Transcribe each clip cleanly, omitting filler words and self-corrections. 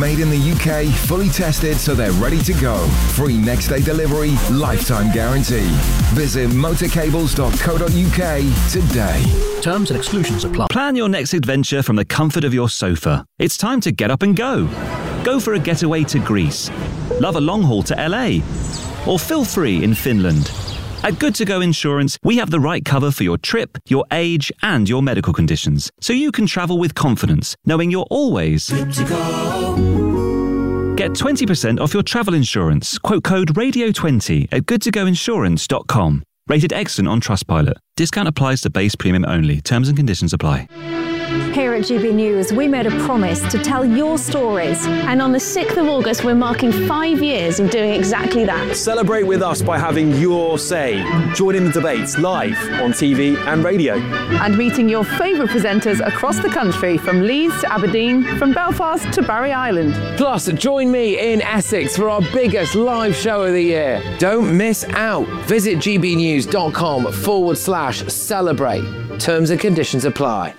Made in the UK, fully tested so they're ready to go. Free next day delivery, lifetime guarantee. Visit motorcables.co.uk today. Terms and exclusions apply. Plan your next adventure from the comfort of your sofa. It's time to get up and go. Go for a getaway to Greece. Love a long haul to LA. Or feel free in Finland. At Good To Go Insurance, we have the right cover for your trip, your age, and your medical conditions, so you can travel with confidence, knowing you're always good to go. Get 20% off your travel insurance. Quote code RADIO20 at goodtogoinsurance.com. Rated excellent on Trustpilot. Discount applies to base premium only. Terms and conditions apply. Here at GB News, we made a promise to tell your stories. And on the 6th of August, we're marking 5 years of doing exactly that. Celebrate with us by having your say. Join in the debates live on TV and radio. And meeting your favourite presenters across the country, from Leeds to Aberdeen, from Belfast to Barry Island. Plus, join me in Essex for our biggest live show of the year. Don't miss out. Visit gbnews.com/celebrate. Terms and conditions apply.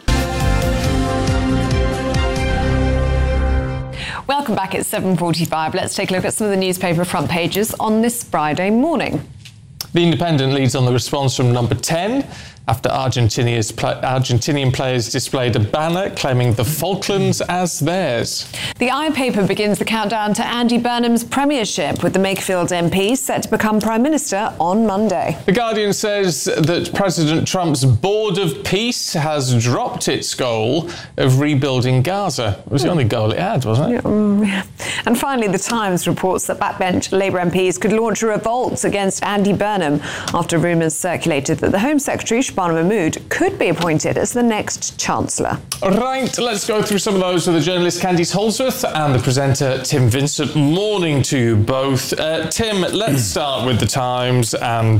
Welcome back. It's 7:45. Let's take a look at some of the newspaper front pages on this Friday morning. The Independent leads on the response from number 10 after Argentinian players displayed a banner claiming the Falklands as theirs. The Eye paper begins the countdown to Andy Burnham's premiership, with the Makerfield MP set to become Prime Minister on Monday. The Guardian says that President Trump's Board of Peace has dropped its goal of rebuilding Gaza. It was the only goal it had, wasn't it? Yeah. And finally, The Times reports that backbench Labour MPs could launch a revolt against Andy Burnham after rumours circulated that the Home Secretary, Shabana Mahmood, could be appointed as the next Chancellor. Right, let's go through some of those with the journalist Candice Holdsworth and the presenter Tim Vincent. Morning to you both. Tim, let's start with the Times and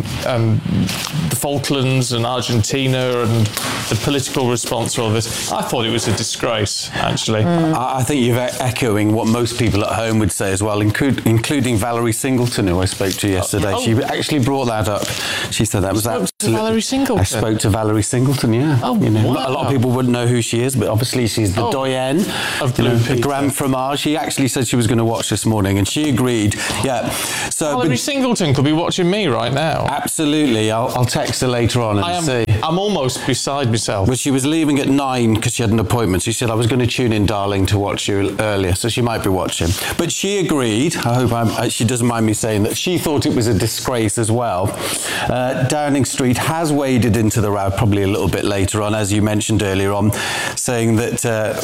the Falklands and Argentina and the political response to all this. I thought it was a disgrace, actually. I think you're echoing what most people at home would say as well, including Valerie Singleton, who I spoke to yesterday. She actually brought that up. She said that was absolutely... Valerie Singleton? I spoke to Valerie Singleton, yeah. Oh, wow. A lot of people wouldn't know who she is, but obviously she's the doyenne of the Grand Fromage. She actually said she was going to watch this morning, and she agreed. Yeah. So Valerie Singleton could be watching me right now. Absolutely. I'll text her later on and see. I'm almost beside myself. Well, she was leaving at 9 because she had an appointment. She said, I was going to tune in, darling, to watch you earlier, so she might be watching. But she agreed. I hope she doesn't mind me saying that she thought it was a disgrace as well. Downing Street has waded into the row probably a little bit later on, as you mentioned earlier on, saying that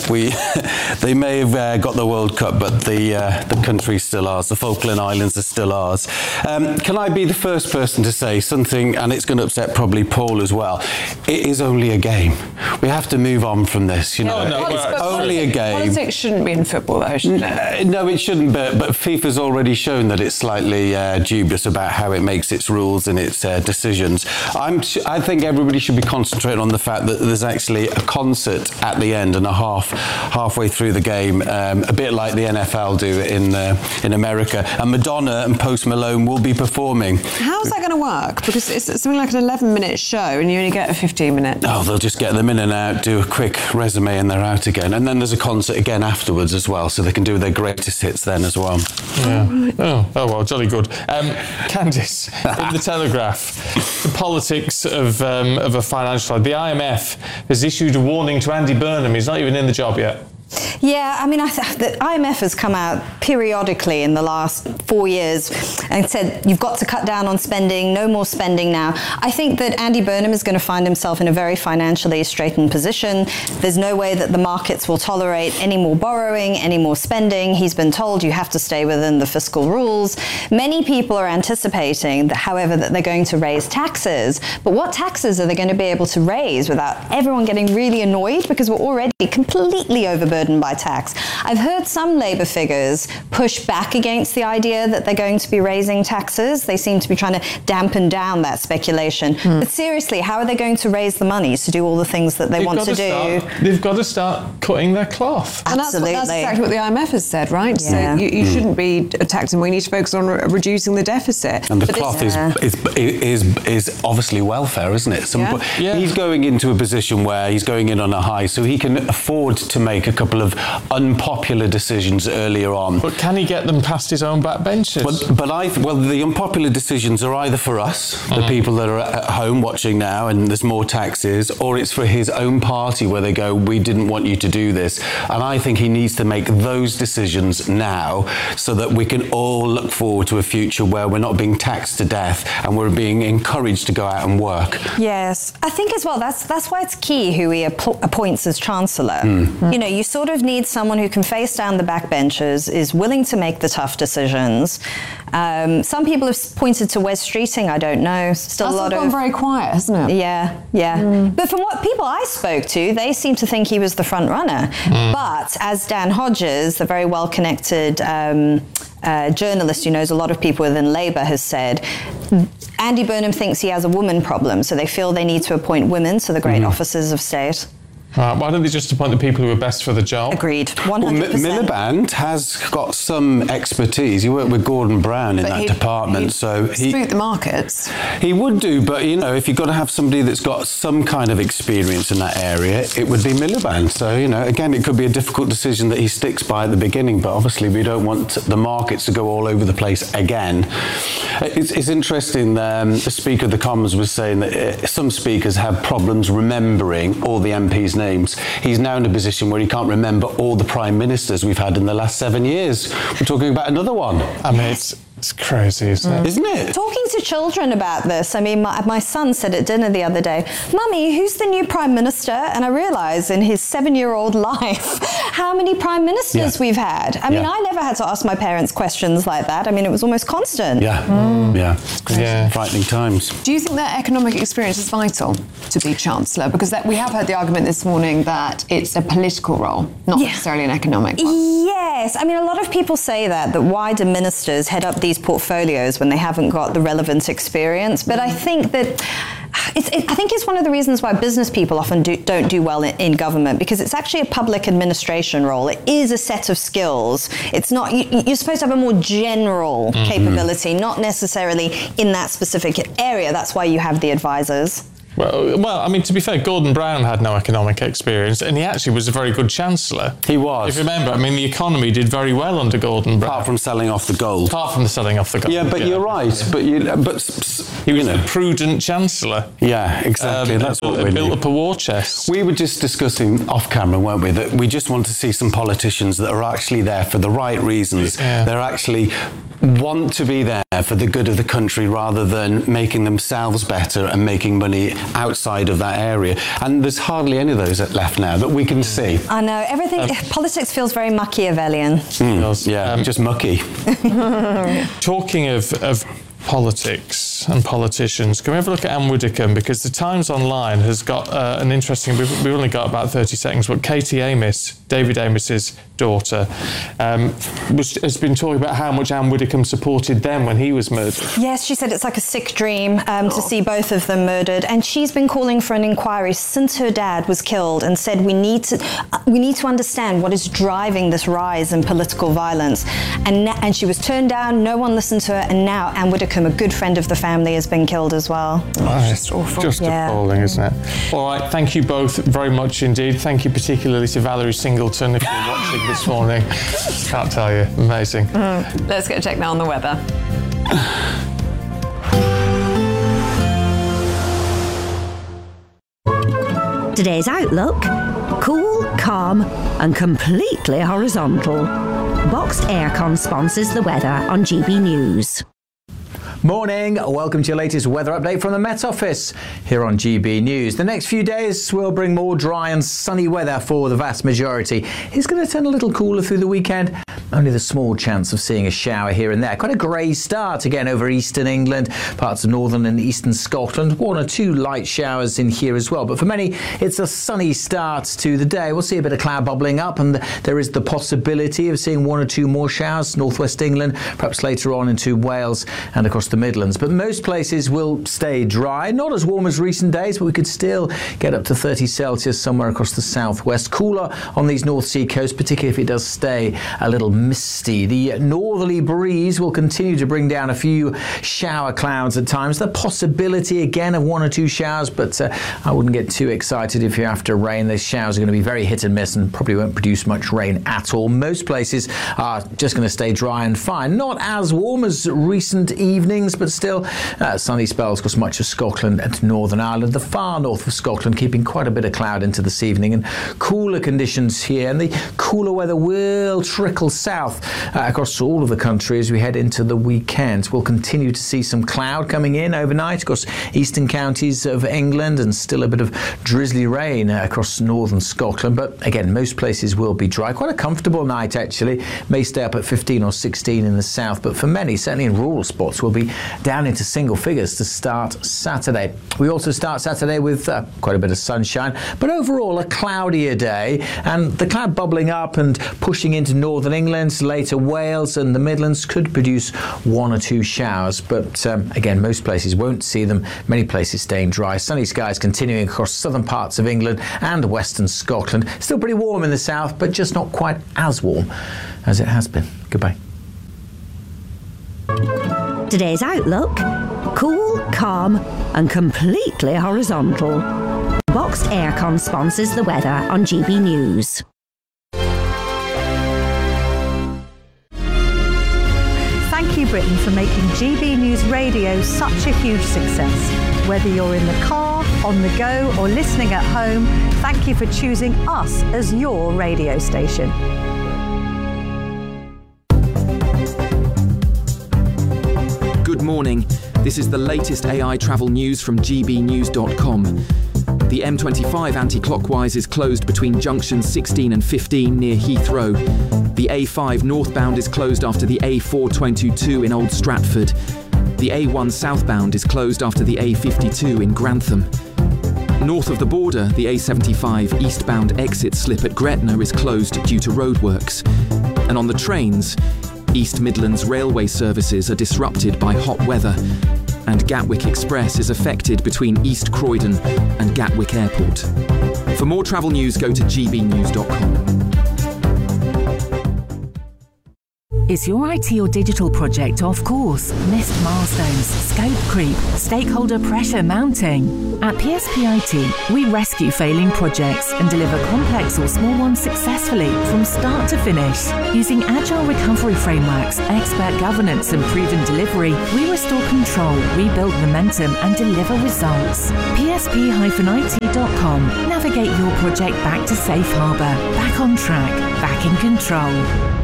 they may have got the World Cup, but the country's still ours. The Falkland Islands are still ours. Can I be the first person to say something, and it's going to upset probably Paul as well. It is only a game. We have to move on from this, you know. It's only a game. Politics shouldn't be in football, though, should it? No, it shouldn't, but FIFA's already shown that it's slightly dubious about how it makes its rules and its decisions. I think everybody should be concentrating on the fact that there's actually a concert at the end and halfway through the game, a bit like the NFL do in America. And Madonna and Post Malone will be performing. How's that going to work? Because it's something like an 11-minute show and you only get a 15-minute. Oh, they'll just get them in and out, do a quick resume, and they're out again. And then there's a concert again afterwards as well, so they can do their greatest hits then as well. Yeah. Oh well, jolly good. Candice, in the Telegraph, the politics of a financial... The IMF has issued a warning to Andy Burnham. He's not even in the job yet. Yeah, I mean, the IMF has come out periodically in the last 4 years and said, you've got to cut down on spending, no more spending now. I think that Andy Burnham is going to find himself in a very financially straitened position. There's no way that the markets will tolerate any more borrowing, any more spending. He's been told you have to stay within the fiscal rules. Many people are anticipating that, however, that they're going to raise taxes. But what taxes are they going to be able to raise without everyone getting really annoyed? Because we're already completely overburdened by tax. I've heard some Labour figures push back against the idea that they're going to be raising taxes. They seem to be trying to dampen down that speculation. But seriously, how are they going to raise the money to do all the things that they want to do? They've got to start cutting their cloth. And that's exactly what the IMF has said, right? Yeah. So you shouldn't be taxing. We need to focus on reducing the deficit. And the cloth is obviously welfare, isn't it? He's going into a position where he's going in on a high, so he can afford to make a couple couple of unpopular decisions earlier on. But can he get them past his own backbenchers? Well, the unpopular decisions are either for us, the people that are at home watching now, and there's more taxes, or it's for his own party where they go, we didn't want you to do this. And I think he needs to make those decisions now so that we can all look forward to a future where we're not being taxed to death and we're being encouraged to go out and work. Yes, I think as well, that's why it's key who he appoints as Chancellor. You know, you sort of need someone who can face down the backbenchers, is willing to make the tough decisions. Some people have pointed to Wes Streeting, I don't know. Still That's a lot gone very quiet, hasn't it? Yeah. But from what people I spoke to, they seem to think he was the front runner. But as Dan Hodges, the very well-connected journalist who knows a lot of people within Labour, has said, Andy Burnham thinks he has a woman problem, so they feel they need to appoint women to the great offices of state. Right, why don't they just appoint the people who are best for the job? Agreed, 100%. Well, Miliband has got some expertise. He worked with Gordon Brown in that department, so he spooked the markets. He would do, but you know, if you've got to have somebody that's got some kind of experience in that area, it would be Miliband. So you know, again, it could be a difficult decision that he sticks by at the beginning, but obviously we don't want the markets to go all over the place again. It's interesting. The Speaker of the Commons was saying that some speakers have problems remembering all the MPs' names. He's now in a position where he can't remember all the prime ministers we've had in the last 7 years. We're talking about another one. I mean, it's crazy, isn't it? Isn't it? Talking to children about this, I mean, my son said at dinner the other day, Mummy, who's the new Prime Minister? And I realised in his 7-year-old life how many Prime Ministers we've had. I mean, I never had to ask my parents questions like that. I mean, it was almost constant. Yeah. Frightening times. Do you think that economic experience is vital to be Chancellor? Because we have heard the argument this morning that it's a political role, not necessarily an economic one. Yes. I mean, a lot of people say that why do ministers head up these portfolios when they haven't got the relevant experience? But I think that I think it's one of the reasons why business people often don't do well in government, because it's actually a public administration role. It is a set of skills. It's not, you're supposed to have a more general capability, not necessarily in that specific area. That's why you have the advisors. Well, I mean, to be fair, Gordon Brown had no economic experience, and he actually was a very good Chancellor. He was. If you remember, I mean, the economy did very well under Gordon Brown. Apart from selling off the gold. Yeah, but you're right. But he was a prudent Chancellor. Yeah, exactly. That's what we built up a war chest. We were just discussing off camera, weren't we, that we just want to see some politicians that are actually there for the right reasons. Yeah. They're actually want to be there for the good of the country rather than making themselves better and making money outside of that area. And there's hardly any of those left now that we can see. I know, everything, politics feels very Machiavellian. Just mucky. Talking of politics and politicians, can we have a look at Anne Widdecombe? Because the Times Online has got an interesting, we've only got about 30 seconds, but Katie Amis, David Amis's daughter, has been talking about how much Anne Widdecombe supported them when he was murdered. Yes, she said it's like a sick dream to see both of them murdered, and she's been calling for an inquiry since her dad was killed, and said we need to understand what is driving this rise in political violence. And she was turned down. No one listened to her, and now Anne Widdecombe, a good friend of the family, has been killed as well. It's awful. Just appalling, isn't it? All right, thank you both very much indeed. Thank you particularly to Valerie Singleton, if you're watching this morning. Can't tell you. Amazing. Let's get a check now on the weather. Today's outlook: cool, calm and completely horizontal. Boxed Aircon sponsors the weather on GB News. Morning, welcome to your latest weather update from the Met Office here on GB News. The next few days will bring more dry and sunny weather for the vast majority. It's going to turn a little cooler through the weekend. Only the small chance of seeing a shower here and there. Quite a grey start again over eastern England, parts of northern and eastern Scotland. 1 or 2 light showers in here as well. But for many, it's a sunny start to the day. We'll see a bit of cloud bubbling up, and there is the possibility of seeing 1 or 2 more showers, northwest England, perhaps later on into Wales and across the Midlands. But most places will stay dry. Not as warm as recent days, but we could still get up to 30 Celsius somewhere across the southwest. Cooler on these North Sea coasts, particularly if it does stay a little misty. The northerly breeze will continue to bring down a few shower clouds at times. The possibility again of 1 or 2 showers, but I wouldn't get too excited if you're after rain. Those showers are going to be very hit and miss and probably won't produce much rain at all. Most places are just going to stay dry and fine. Not as warm as recent evenings, but still sunny spells across much of Scotland and Northern Ireland. The far north of Scotland keeping quite a bit of cloud into this evening, and cooler conditions here, and the cooler weather will trickle south across all of the country as we head into the weekend. We'll continue to see some cloud coming in overnight across eastern counties of England, and still a bit of drizzly rain across northern Scotland, but again most places will be dry. Quite a comfortable night actually. May stay up at 15 or 16 in the south, but for many, certainly in rural spots, we'll be down into single figures to start Saturday. We also start Saturday with quite a bit of sunshine, but overall a cloudier day, and the cloud bubbling up and pushing into northern England, later Wales and the Midlands could produce 1 or 2 showers, but again most places won't see them. Many places staying dry. Sunny skies continuing across southern parts of England and western Scotland. Still pretty warm in the south, but just not quite as warm as it has been. Goodbye. Today's outlook: cool, calm and completely horizontal. Boxed Aircon sponsors the weather on GB News. Thank you, Britain, for making GB News Radio such a huge success. Whether you're in the car, on the go or listening at home, thank you for choosing us as your radio station. Good morning. This is the latest AI travel news from gbnews.com. The M25 anti-clockwise is closed between junctions 16 and 15 near Heathrow. The A5 northbound is closed after the A422 in Old Stratford. The A1 southbound is closed after the A52 in Grantham. North of the border, the A75 eastbound exit slip at Gretna is closed due to roadworks. And on the trains, East Midlands railway services are disrupted by hot weather, and Gatwick Express is affected between East Croydon and Gatwick Airport. For more travel news, go to gbnews.com. Is your IT or digital project off course? Missed milestones, scope creep, stakeholder pressure mounting? At PSP IT, we rescue failing projects and deliver complex or small ones successfully from start to finish. Using agile recovery frameworks, expert governance and proven delivery, we restore control, rebuild momentum and deliver results. PSP-IT.com. Navigate your project back to safe harbour, back on track, back in control.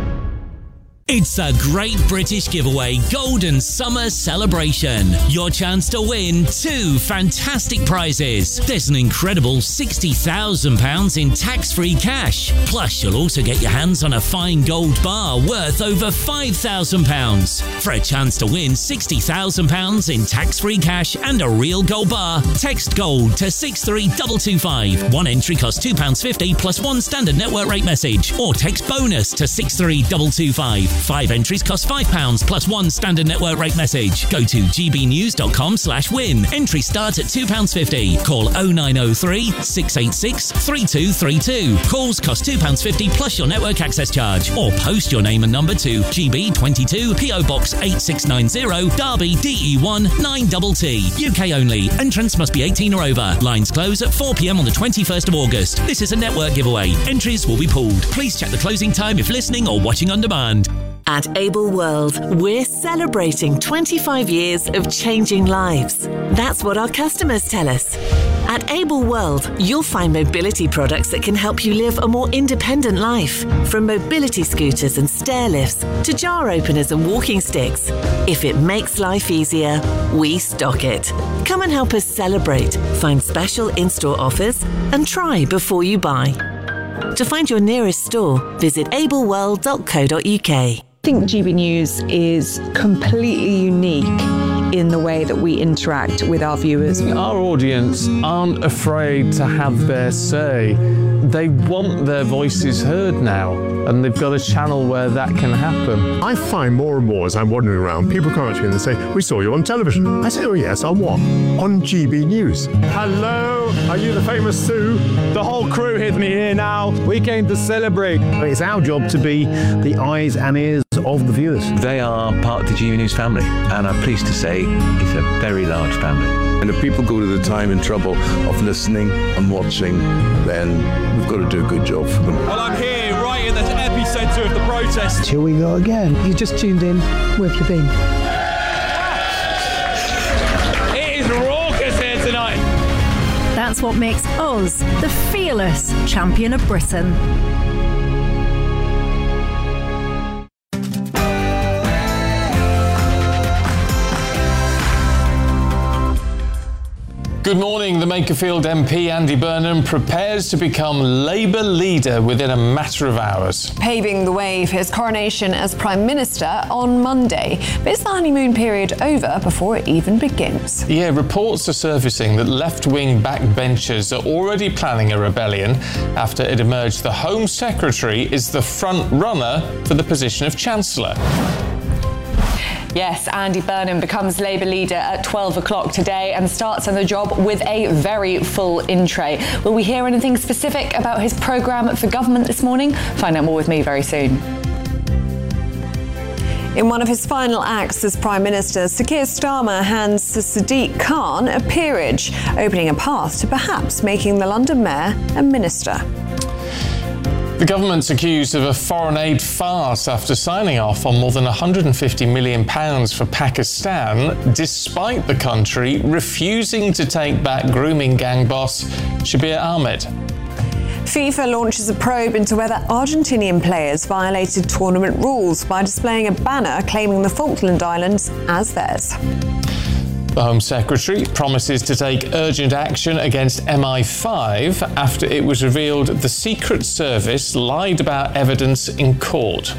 It's a great British giveaway Golden Summer Celebration. Your chance to win 2 fantastic prizes. There's an incredible £60,000 in tax-free cash. Plus, you'll also get your hands on a fine gold bar worth over £5,000. For a chance to win £60,000 in tax-free cash and a real gold bar, text GOLD to 63225. One entry costs £2.50 plus 1 standard network rate message. Or text BONUS to 63225. 5 entries cost £5 plus 1 standard network rate message. Go to gbnews.com/win. Entries start at £2.50. Call 0903 686 3232. Calls cost £2.50 plus your network access charge. Or post your name and number to GB22 PO Box 8690 Derby DE1 9TT. UK only. Entrants must be 18 or over. Lines close at 4 p.m. on the 21st of August. This is a network giveaway. Entries will be pooled. Please check the closing time if listening or watching on demand. At Able World, we're celebrating 25 years of changing lives. That's what our customers tell us. At Able World, you'll find mobility products that can help you live a more independent life. From mobility scooters and stair lifts to jar openers and walking sticks. If it makes life easier, we stock it. Come and help us celebrate, find special in-store offers, and try before you buy. To find your nearest store, visit ableworld.co.uk. I think GB News is completely unique in the way that we interact with our viewers. Our audience aren't afraid to have their say. they want their voices heard now, and they've got a channel where that can happen. I find more and more as I'm wandering around, people come up to me and they say, "We saw you on television." I say, "Oh yes, on what?" "On GB News." Hello, are you the famous Sue? The whole crew with me here now. We came to celebrate. It's our job to be the eyes and ears of the viewers. They are part of the GB News family, and I'm pleased to say it's a very large family. And if people go to the time and trouble of listening and watching, then we've got to do a good job for them. Well, I'm here right in the epicentre of the protest. Here we go again. You just tuned in. Where have you been? It is raucous here tonight. That's what makes us the fearless champion of Britain. Good morning. The Makerfield MP Andy Burnham prepares to become Labour leader within a matter of hours. Paving the way for his coronation as Prime Minister on Monday. But is the honeymoon period over before it even begins? Yeah, reports are surfacing that left-wing backbenchers are already planning a rebellion after it emerged the Home Secretary is the front runner for the position of Chancellor. Yes, Andy Burnham becomes Labour leader at 12 o'clock today and starts on the job with a very full in-tray. Will we hear anything specific about his programme for government this morning? Find out more with me very soon. In one of his final acts as Prime Minister, Sir Keir Starmer hands Sir Sadiq Khan a peerage, opening a path to perhaps making the London Mayor a minister. The government's accused of a foreign aid farce after signing off on more than £150 million for Pakistan, despite the country refusing to take back grooming gang boss Shabir Ahmed. FIFA launches a probe into whether Argentinian players violated tournament rules by displaying a banner claiming the Falkland Islands as theirs. The Home Secretary promises to take urgent action against MI5 after it was revealed the Secret Service lied about evidence in court.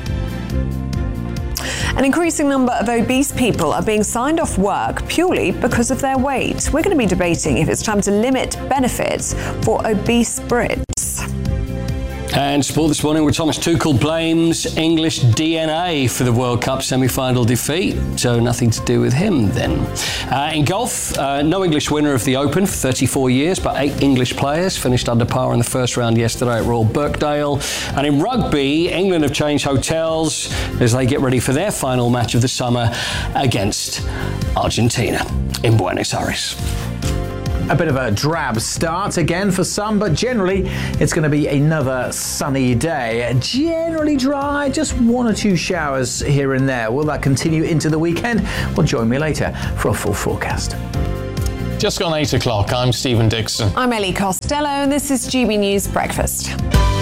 An increasing number of obese people are being signed off work purely because of their weight. We're going to be debating if it's time to limit benefits for obese Brits. And sport this morning with Thomas Tuchel blames English DNA for the World Cup semi-final defeat, so nothing to do with him then. In golf, no English winner of the Open for 34 years, but 8 English players finished under par in the first round yesterday at Royal Birkdale. And in rugby, England have changed hotels as they get ready for their final match of the summer against Argentina in Buenos Aires. A bit of a drab start again for some, but generally it's going to be another sunny day. Generally dry, just 1 or 2 showers here and there. Will that continue into the weekend? Well, join me later for a full forecast. Just gone 8 o'clock. I'm Stephen Dixon. I'm Ellie Costello, and this is GB News Breakfast.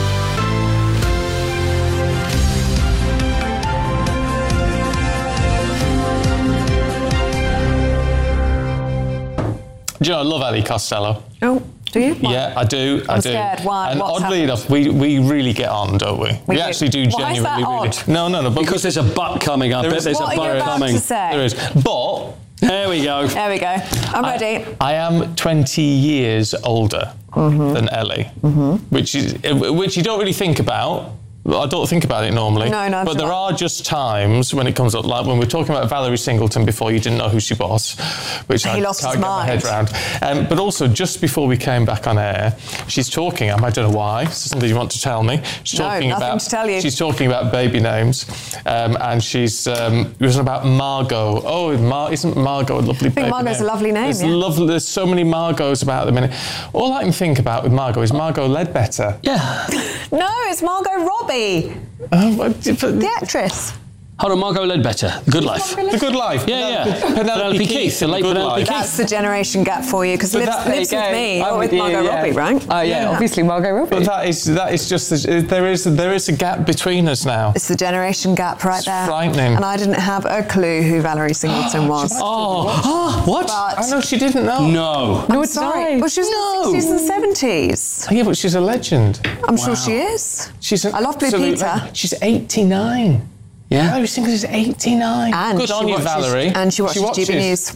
Do you know, I love Ellie Costello. Oh, do you? Why? Yeah, I do. I'm scared. Why? And What's oddly happened? enough, we really get on, don't we? We actually do Why is that genuinely really. odd? No. But because there's a but coming up. There's a What are you but about coming. to say? There is. But there we go. There we go. I'm ready. I am 20 years older than Ellie, which you don't really think about. I don't think about it normally. No, but there are just times when it comes up, like when we were talking about Valerie Singleton before, you didn't know who she was, which I lost can't his get my head around. But also, just before we came back on air, she's talking, I don't know why, it's something you want to tell me. She's talking nothing about, to tell you. She's talking about baby names, and she's, it was about Margot. Oh, isn't Margot a lovely baby name? I think Margot's a lovely name, It's yeah. lovely. There's so many Margots about at the minute. All I can think about with Margot is Margot Ledbetter. Yeah. No, it's Margot Robbie, the actress. Hold on, Margot Ledbetter, The Good Life. The Good Life. Yeah. Penelope Keith, the late Penelope Keith. That's the generation gap for you, because Liv's with me. You're with Margot Robbie, right? Oh, yeah, obviously Margot Robbie. But that is just, there is a gap between us now. It's the generation gap right there. Frightening. And I didn't have a clue who Valerie Singleton was. What? But I know she didn't know. No. I'm sorry. Well, she was in the 60s and 70s. Yeah, but she's a legend. I'm sure she is. I love Blue Peter. She's 89. Yeah. Valerie Singleton is 89. And Good on you, Valerie. And she watches GB News.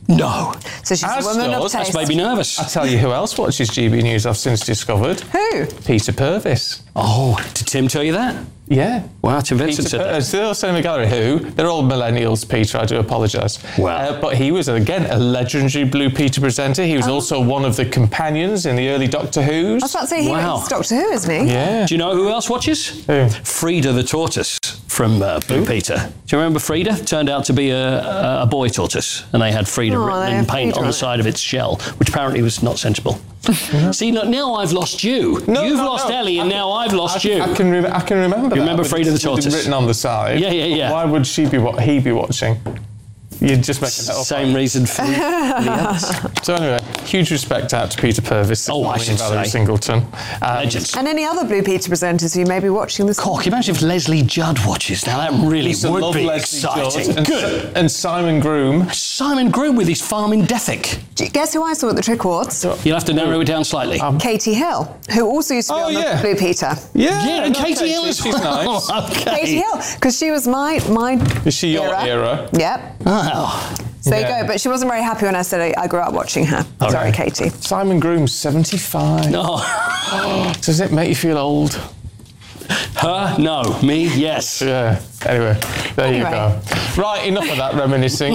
No. So she's a woman of taste. That's made me nervous. I tell you who else watches GB News I've since discovered. Who? Peter Purvis. Oh, did Tim tell you that? Yeah. Wow, Tim Vincent said that. Still Cinema Gallery, who? They're all millennials, Peter, I do apologise. Wow. But he was, again, a legendary Blue Peter presenter. He was also one of the companions in the early Doctor Who's. I was about to say, he was Doctor Who, isn't he? Yeah. Do you know who else watches? Who? Frida the tortoise from Blue Peter. Do you remember Frida? Turned out to be a boy tortoise, and they had Frida written in paint on the side of its shell, which apparently was not sensible. See, look, now I've lost you. You've lost Ellie, and now I've lost you. I can remember. You remember Frida the It's tortoise? written on the side. Yeah. Why would he be watching? You're just making that up. Same reason for the others. So anyway, huge respect out to Peter Purvis. I should Valerie say. Singleton. Legends. And any other Blue Peter presenters who may be watching this? Cork, imagine if Leslie Judd watches. Now that really Used to would love be Leslie exciting. Judd Good. And Simon Groom. Simon Groom with his farm in Dethick. Guess who I saw at the Trick Awards? You'll have to narrow it down slightly. Katie Hill, who also used to be on the Blue Peter. Yeah, and Katie Hill as she's well. nice. Okay. Katie Hill, because she was my Is she your era? Yep. Oh. So there you go. But she wasn't very happy when I said I grew up watching her. Okay. Sorry, Katie. Simon Groom's 75. No. Does it make you feel old? Her? No. Me? Yes. Yeah. Anyway, there you go. Right, enough of that reminiscing.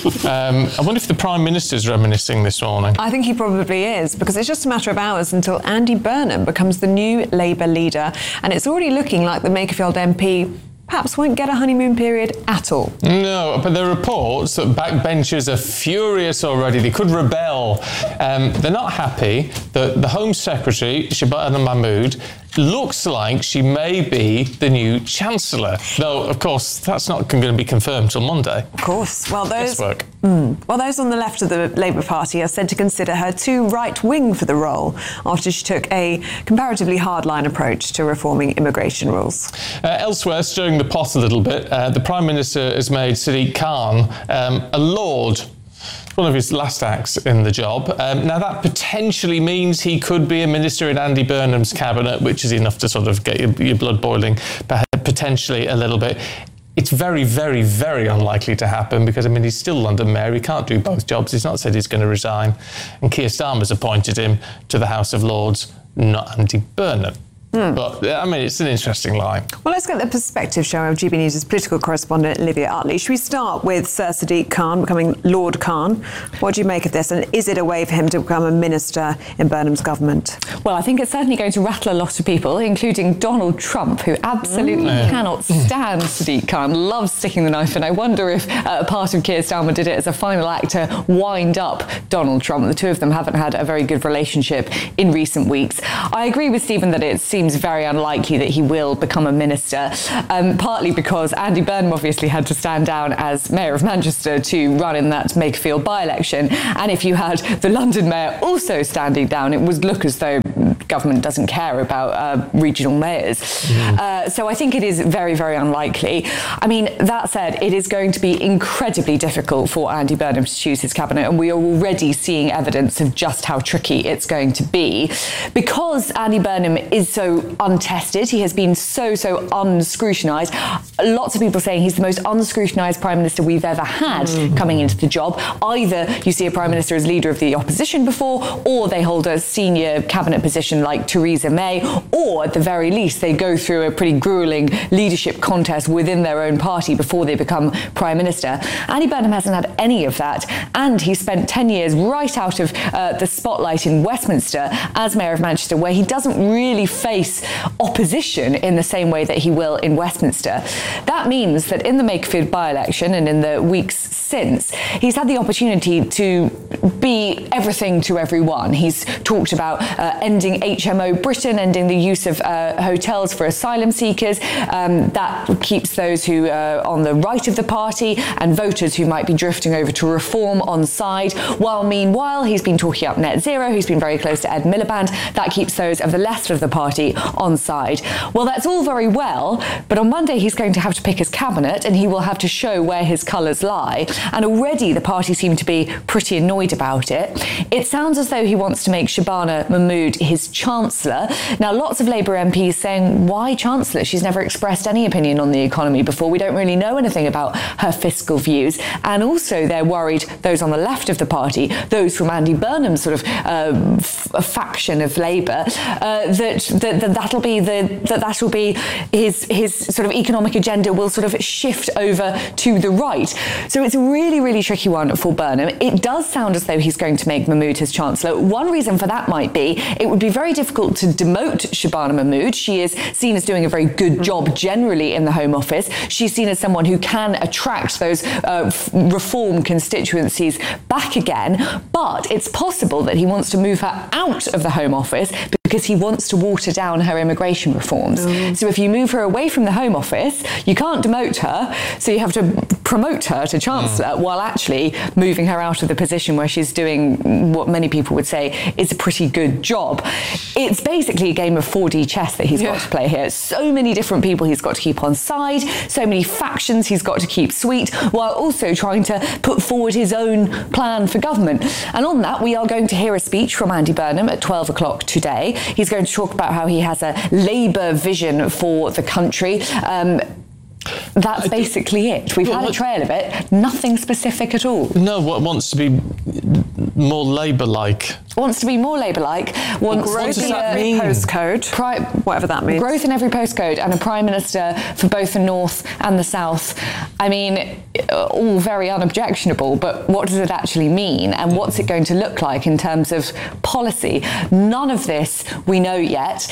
I wonder if the Prime Minister's reminiscing this morning. I think he probably is, because it's just a matter of hours until Andy Burnham becomes the new Labour leader. And it's already looking like the Makerfield MP perhaps won't get a honeymoon period at all. No, but there are reports that backbenchers are furious already. They could rebel. They're not happy that the Home Secretary, Shabana Mahmood, looks like she may be the new Chancellor. Though, of course, that's not going to be confirmed till Monday. Of course. Well, those on the left of the Labour Party are said to consider her too right-wing for the role after she took a comparatively hardline approach to reforming immigration rules. Elsewhere, stirring the pot a little bit, the Prime Minister has made Sadiq Khan a Lord. One of his last acts in the job. Now, that potentially means he could be a minister in Andy Burnham's cabinet, which is enough to sort of get your blood boiling, potentially a little bit. It's very, very, very unlikely to happen because, I mean, he's still London Mayor. He can't do both jobs. He's not said he's going to resign. And Keir Starmer's appointed him to the House of Lords, not Andy Burnham. But, I mean, it's an interesting line. Well, let's get the perspective, shall we, of GB News' political correspondent Olivia Utley. Should we start with Sir Sadiq Khan becoming Lord Khan? What do you make of this? And is it a way for him to become a minister in Burnham's government? Well, I think it's certainly going to rattle a lot of people, including Donald Trump, who absolutely cannot stand Sadiq Khan, loves sticking the knife in. I wonder if a part of Keir Starmer did it as a final act to wind up Donald Trump. The two of them haven't had a very good relationship in recent weeks. I agree with Stephen that it seems very unlikely that he will become a minister, partly because Andy Burnham obviously had to stand down as Mayor of Manchester to run in that Makerfield by-election. And if you had the London Mayor also standing down, it would look as though government doesn't care about regional mayors. So I think it is very, very unlikely. I mean, that said, it is going to be incredibly difficult for Andy Burnham to choose his cabinet, and we are already seeing evidence of just how tricky it's going to be. Because Andy Burnham is so untested, he has been so unscrutinised. Lots of people saying he's the most unscrutinised Prime Minister we've ever had coming into the job. Either you see a Prime Minister as leader of the opposition before, or they hold a senior cabinet position like Theresa May, or at the very least they go through a pretty gruelling leadership contest within their own party before they become Prime Minister. Andy Burnham hasn't had any of that, and he spent 10 years right out of the spotlight in Westminster as Mayor of Manchester, where he doesn't really face opposition in the same way that he will in Westminster. That means that in the Makerfield by-election and in the weeks since, he's had the opportunity to be everything to everyone. He's talked about ending HMO Britain, ending the use of hotels for asylum seekers. That keeps those who are on the right of the party and voters who might be drifting over to reform on side. While meanwhile, he's been talking up net zero. He's been very close to Ed Miliband. That keeps those of the left of the party on side. Well, that's all very well, but on Monday he's going to have to pick his cabinet and he will have to show where his colours lie. And already the party seem to be pretty annoyed about it. It sounds as though he wants to make Shabana Mahmood his Chancellor. Now, lots of Labour MPs saying, why Chancellor? She's never expressed any opinion on the economy before. We don't really know anything about her fiscal views. And also they're worried, those on the left of the party, those from Andy Burnham's sort of faction of Labour, that'll be his sort of economic agenda will sort of shift over to the right. So it's a really, really tricky one for Burnham. It does sound as though he's going to make Mahmood his Chancellor. One reason for that might be it would be very difficult to demote Shabana Mahmood. She is seen as doing a very good job generally in the Home Office. She's seen as someone who can attract those reform constituencies back again. But it's possible that he wants to move her out of the Home Office because he wants to water down her immigration reforms. So if you move her away from the Home Office, you can't demote her, so you have to promote her to Chancellor while actually moving her out of the position where she's doing what many people would say is a pretty good job. It's basically a game of 4D chess that he's got to play here. So many different people he's got to keep on side, so many factions he's got to keep sweet, while also trying to put forward his own plan for government. And on that, we are going to hear a speech from Andy Burnham at 12 o'clock today. He's going to talk about how he has a Labour vision for the country. That's basically it. We've had a trail of it. Nothing specific at all. No, what wants to be more Labour-like. Wants to be more Labour-like. Wants growth in every postcode. Whatever that means. Growth in every postcode and a Prime Minister for both the North and the South. I mean, all very unobjectionable, but what does it actually mean? And what's it going to look like in terms of policy? None of this we know yet.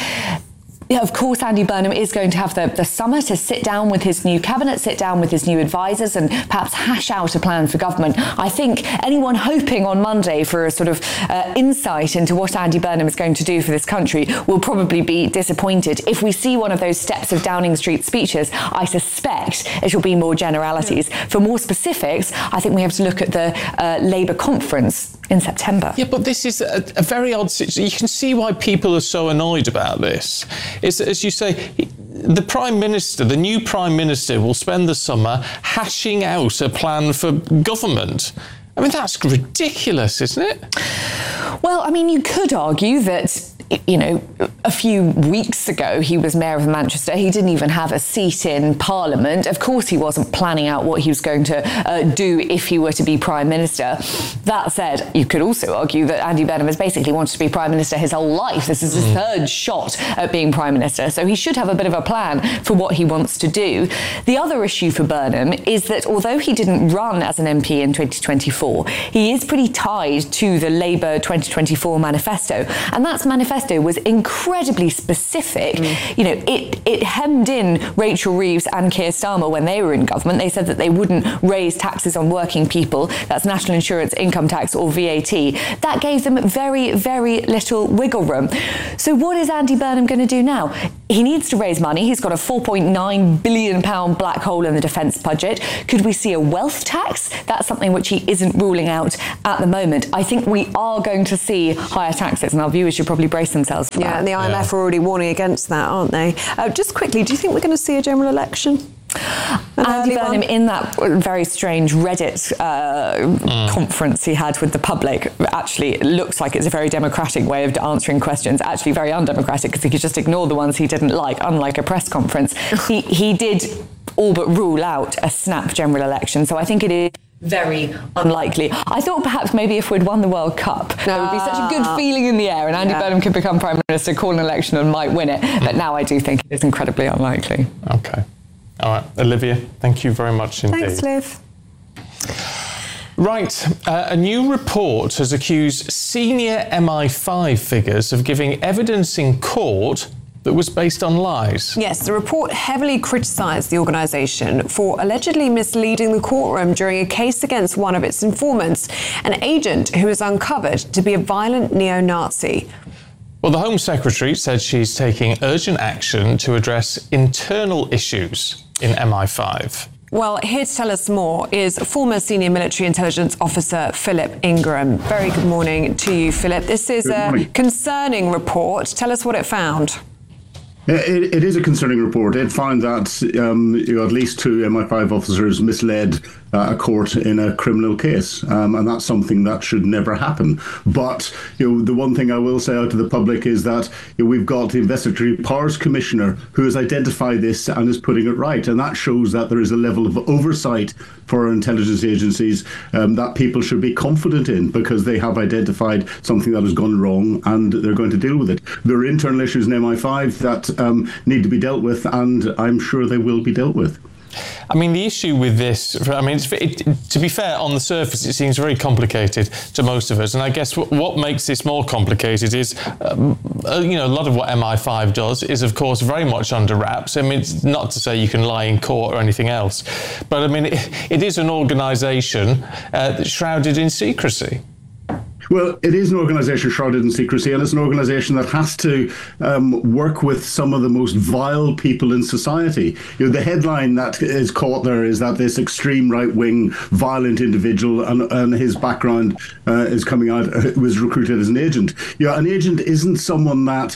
Of course, Andy Burnham is going to have the summer to sit down with his new cabinet, sit down with his new advisors and perhaps hash out a plan for government. I think anyone hoping on Monday for a sort of insight into what Andy Burnham is going to do for this country will probably be disappointed. If we see one of those steps of Downing Street speeches, I suspect it will be more generalities. For more specifics, I think we have to look at the Labour conference in September. Yeah, but this is a very odd situation. You can see why people are so annoyed about this. It's, as you say, the Prime Minister, the new Prime Minister, will spend the summer hashing out a plan for government. I mean, that's ridiculous, isn't it? Well, I mean, you could argue that, you know, a few weeks ago he was Mayor of Manchester. He didn't even have a seat in Parliament. Of course, he wasn't planning out what he was going to do if he were to be Prime Minister. That said, you could also argue that Andy Burnham has basically wanted to be Prime Minister his whole life. This is his third shot at being Prime Minister, so he should have a bit of a plan for what he wants to do. The other issue for Burnham is that although he didn't run as an MP in 2024, he is pretty tied to the Labour 2024 manifesto, and that's manifesto was incredibly specific. You know, it hemmed in Rachel Reeves and Keir Starmer when they were in government. They said that they wouldn't raise taxes on working people. That's national insurance, income tax or VAT. That gave them very, very little wiggle room. So what is Andy Burnham going to do now? He needs to raise money. He's got a £4.9 billion black hole in the defence budget. Could we see a wealth tax? That's something which he isn't ruling out at the moment. I think we are going to see higher taxes, and our viewers should probably brace themselves for that. Yeah, and the IMF are already warning against that, aren't they? Just quickly, do you think we're going to see a general election? Andy Burnham, in that very strange Reddit conference he had with the public, actually it looks like it's a very democratic way of answering questions, actually very undemocratic because he could just ignore the ones he didn't like, unlike a press conference. He did all but rule out a snap general election, so I think it is very unlikely. I thought perhaps maybe if we'd won the World Cup, there would be such a good feeling in the air and Andy Burnham could become Prime Minister, call an election and might win it. But now I do think it is incredibly unlikely. OK. All right, Olivia, thank you very much indeed. Thanks, Liv. Right, a new report has accused senior MI5 figures of giving evidence in court that was based on lies. Yes, the report heavily criticised the organisation for allegedly misleading the courtroom during a case against one of its informants, an agent who was uncovered to be a violent neo-Nazi. Well, the Home Secretary said she's taking urgent action to address internal issues in MI5. Well, here to tell us more is former Senior Military Intelligence Officer Philip Ingram. Very good morning to you, Philip. This is a concerning report. Tell us what it found. It is a concerning report. It found that at least 2 MI5 officers misled a court in a criminal case, and that's something that should never happen. But the one thing I will say out to the public is that we've got the Investigatory Powers Commissioner who has identified this and is putting it right, and that shows that there is a level of oversight for our intelligence agencies that people should be confident in, because they have identified something that has gone wrong and they're going to deal with it. There are internal issues in MI5 that need to be dealt with, and I'm sure they will be dealt with. I mean, the issue with this, to be fair, on the surface, it seems very complicated to most of us. And I guess what makes this more complicated is, a lot of what MI5 does is, of course, very much under wraps. I mean, it's not to say you can lie in court or anything else. But, I mean, it is an organisation that's shrouded in secrecy. Well, it is an organisation shrouded in secrecy, and it's an organisation that has to work with some of the most vile people in society. The headline that is caught there is that this extreme right-wing violent individual and his background is coming out, was recruited as an agent. An agent isn't someone that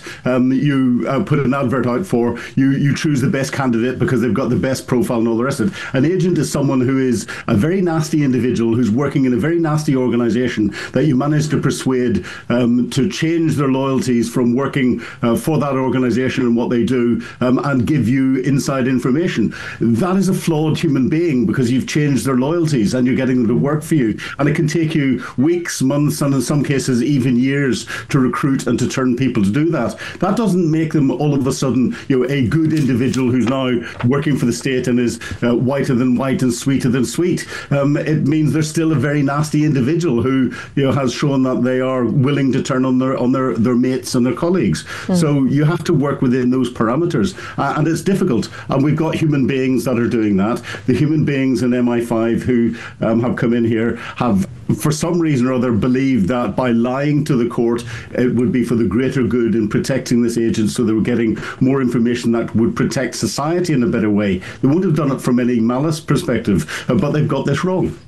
you put an advert out for. You choose the best candidate because they've got the best profile and all the rest of it. An agent is someone who is a very nasty individual who's working in a very nasty organisation that you manage to persuade to change their loyalties from working for that organisation and what they do, and give you inside information. That is a flawed human being, because you've changed their loyalties and you're getting them to work for you. And it can take you weeks, months, and in some cases even years to recruit and to turn people to do that. That doesn't make them all of a sudden a good individual who's now working for the state and is whiter than white and sweeter than sweet. It means they're still a very nasty individual who has shown that they are willing to turn on their mates and their colleagues. So you have to work within those parameters, and it's difficult. And we've got human beings that are doing that. The human beings in MI5 who have come in here have, for some reason or other, believed that by lying to the court it would be for the greater good in protecting this agent, so they were getting more information that would protect society in a better way. They wouldn't have done it from any malice perspective, but they've got this wrong.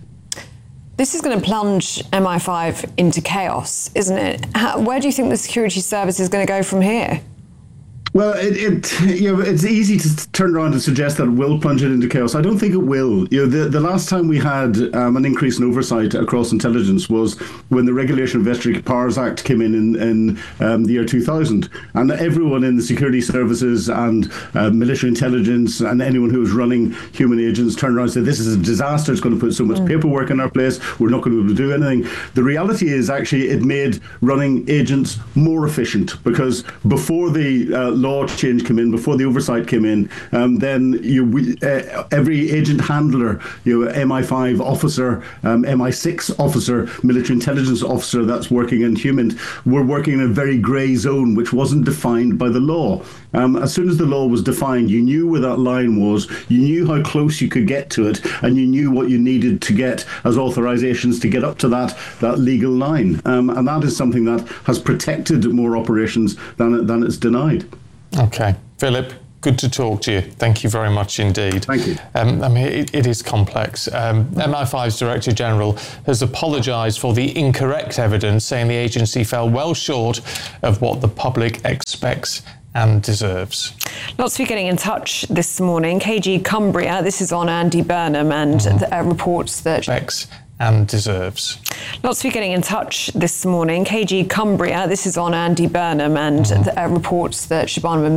This is going to plunge MI5 into chaos, isn't it? Where do you think the security service is going to go from here? Well, it's easy to turn around and suggest that it will plunge it into chaos. I don't think it will. The last time we had an increase in oversight across intelligence was when the Regulation of Investigatory Powers Act came in the year 2000, and everyone in the security services and military intelligence and anyone who was running human agents turned around and said, "This is a disaster. It's going to put so much paperwork in our place. We're not going to be able to do anything." The reality is, actually, it made running agents more efficient, because before the law change came in, before the oversight came in, then every agent handler, MI5 officer, MI6 officer, military intelligence officer that's working in human, were working in a very grey zone which wasn't defined by the law. As soon as the law was defined, you knew where that line was, you knew how close you could get to it, and you knew what you needed to get as authorizations to get up to that legal line. And that is something that has protected more operations than it's denied. Okay. Philip, good to talk to you. Thank you very much indeed. Thank you. It is complex. MI5's Director General has apologised for the incorrect evidence, saying the agency fell well short of what the public expects and deserves. Lots of you getting in touch this morning. KG Cumbria, this is on Andy Burnham, and reports that... and deserves. Lots of you getting in touch this morning. KG Cumbria, this is on Andy Burnham, and reports that Shabana